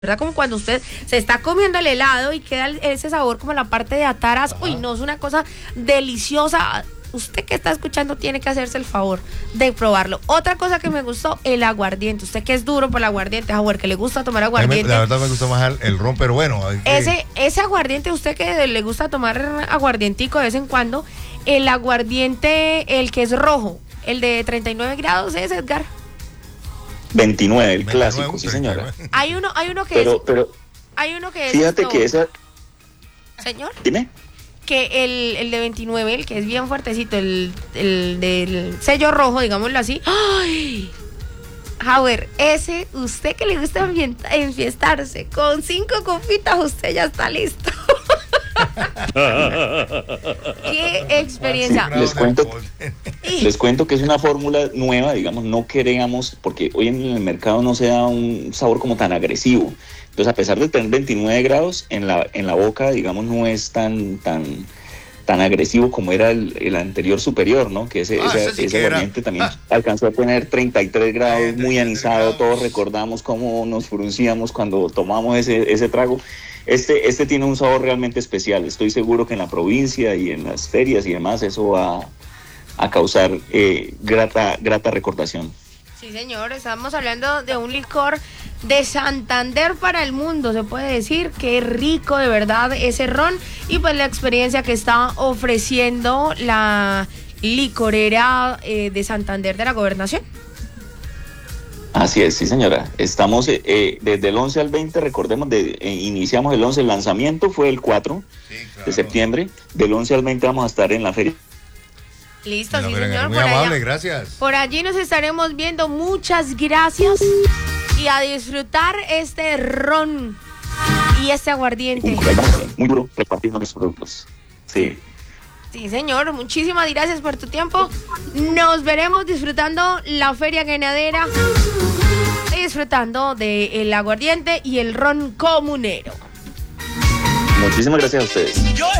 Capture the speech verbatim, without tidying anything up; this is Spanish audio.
¿Verdad? Como cuando usted se está comiendo el helado y queda ese sabor como la parte de atrás. Uy, no, es una cosa deliciosa. Usted que está escuchando tiene que hacerse el favor de probarlo. Otra cosa que me gustó, el aguardiente. Usted que es duro por el aguardiente, Howard, que le gusta tomar aguardiente. La verdad me gusta más el, el ron, pero bueno. Ese, ese aguardiente, usted que le gusta tomar aguardientico de vez en cuando, el aguardiente, el que es rojo, el de treinta y nueve grados, ¿es, Edgar? veintinueve, el clásico, sí señora. Hay uno, hay uno que pero, es... Pero, hay uno que es... fíjate que esa... Señor. Dime. Que el, el de veintinueve, el que es bien fuertecito, el, el del sello rojo, digámoslo así. ¡Ay! Howard, ese, usted que le gusta enfiestarse, con cinco copitas usted ya está listo. Qué experiencia. Sí, les cuento, les cuento que es una fórmula nueva, digamos, no queremos, porque hoy en el mercado no se da un sabor como tan agresivo. Entonces, a pesar de tener veintinueve grados en la, en la boca, digamos, no es tan, tan, tan agresivo como era el, el anterior superior, ¿no? Que ese, ah, ese, ese, sí ese variante también ah. alcanzó a tener treinta y tres grados, muy anisado. Todos recordamos cómo nos fruncíamos cuando tomamos ese, ese trago. Este, este tiene un sabor realmente especial. Estoy seguro que en la provincia y en las ferias y demás eso va a causar eh, grata, grata recordación. Sí, señor, estamos hablando de un licor de Santander para el mundo, se puede decir. Qué rico de verdad ese ron, y pues la experiencia que está ofreciendo la licorera eh, de Santander de la Gobernación. Así es, sí señora. Estamos eh, desde el once al veinte, recordemos, de, eh, iniciamos el once, el lanzamiento fue el cuatro sí, claro. de septiembre, del once al veinte vamos a estar en la feria. Listo, sí, feria, señor. Muy por amable, allá. Gracias. Por allí nos estaremos viendo, muchas gracias, y a disfrutar este ron y este aguardiente. Muy duro repartiendo los productos. Sí. Sí, señor, muchísimas gracias por tu tiempo. Nos veremos disfrutando la feria ganadera, disfrutando del aguardiente y el ron comunero. Muchísimas gracias a ustedes.